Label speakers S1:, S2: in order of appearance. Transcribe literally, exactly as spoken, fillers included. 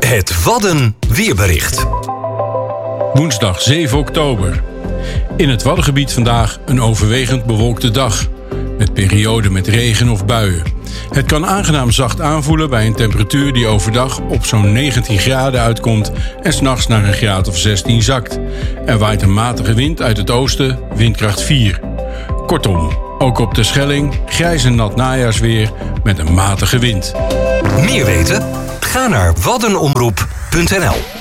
S1: Het Wadden weerbericht.
S2: Woensdag zeven oktober. In het Waddengebied vandaag een overwegend bewolkte dag. Met perioden met regen of buien. Het kan aangenaam zacht aanvoelen bij een temperatuur die overdag op zo'n negentien graden uitkomt en 's nachts naar een graad of zestien zakt. Er waait een matige wind uit het oosten, windkracht vier. Kortom, ook op de Schelling grijs en nat najaarsweer met een matige wind.
S1: Meer weten? Ga naar waddenomroep punt n l.